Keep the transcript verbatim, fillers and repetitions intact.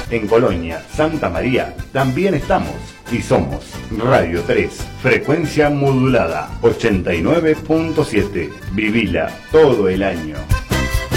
En Colonia, Santa María, también estamos y somos Radio tres, frecuencia modulada ochenta y nueve punto siete. Vivila todo el año.